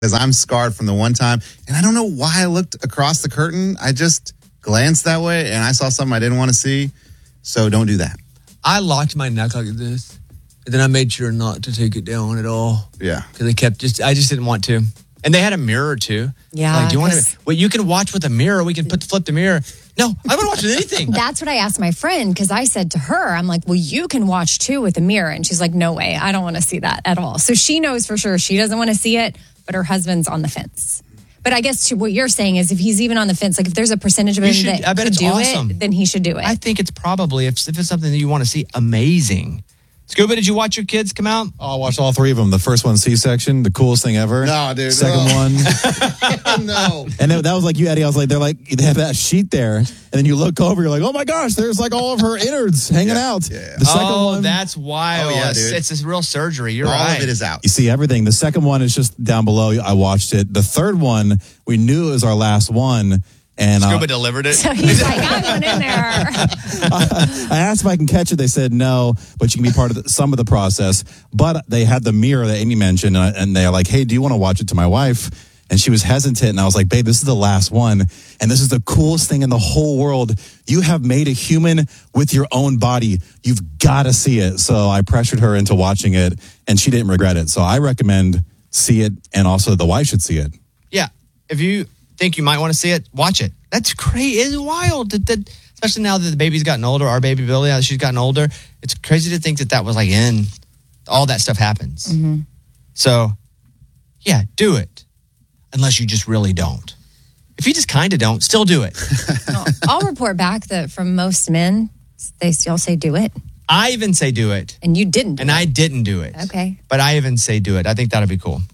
because I'm scarred from the one time. And I don't know why I looked across the curtain. I just glanced that way and I saw something I didn't want to see. So don't do that. I locked my neck like this. And then I made sure not to take it down at all. Yeah. Because I just didn't want to. And they had a mirror too. Yeah. Like, do you want to? Well, you can watch with a mirror. We can flip the mirror. No, I want to watch with anything. That's what I asked my friend because I said to her, I'm like, well, you can watch too with a mirror. And she's like, no way. I don't want to see that at all. So she knows for sure she doesn't want to see it, but her husband's on the fence. But I guess what you're saying is if he's even on the fence, like if there's a percentage of him that could do it, then he should do it. I think it's probably, if it's something that you want to see, amazing. Scuba, did you watch your kids come out? Oh, I watched all three of them. The first one, C-section, the coolest thing ever. No, dude. Second one. No. And that was like you, Eddie. I was like, they have that sheet there. And then you look over, you're like, oh my gosh, there's like all of her innards hanging out. Yeah. The second one. That's wild. Oh, yeah, dude. It's a real surgery. You're All right. of it is out. You see everything. The second one is just down below. I watched it. The third one, we knew it was our last one. And Scuba delivered it. So he's like, I'm going in there. I asked if I can catch it. They said no, but you can be part of some of the process. But they had the mirror that Amy mentioned, and they're like, hey, do you want to watch it to my wife? And she was hesitant, and I was like, babe, this is the last one, and this is the coolest thing in the whole world. You have made a human with your own body. You've got to see it. So I pressured her into watching it, and she didn't regret it. So I recommend see it, and also the wife should see it. Yeah. If you think you might want to see it, watch it. That's crazy. It's wild. That especially now that the baby's gotten older, our baby Billy, she's gotten older. It's crazy to think that was like in all that stuff happens. Mm-hmm. So, yeah, do it. Unless you just really don't. If you just kind of don't, still do it. I'll report back that from most men, they still say do it. I even say do it. And you didn't do and it. I didn't do it. Okay. But I even say do it. I think that'll be cool.